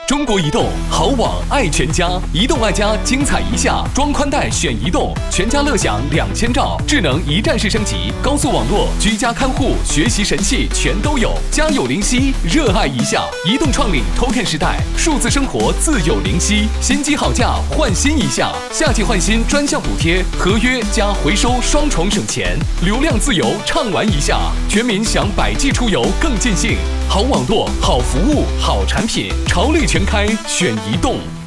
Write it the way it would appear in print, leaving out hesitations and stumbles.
中国移动好网爱全家，移动爱家精彩一下，装宽带选移动，全家乐享2000兆，智能一站式升级，高速网络，居家看护，学习神器全都有。家有灵犀，热爱一下。移动创领 Token 时代，数字生活自有灵犀。新机好价，换新一下，夏季换新专项补贴，合约加回收双重省钱，流量自由畅玩一下，全民享百 G 出游更尽兴。好网络，好服务，好产品，潮旅全开选移动。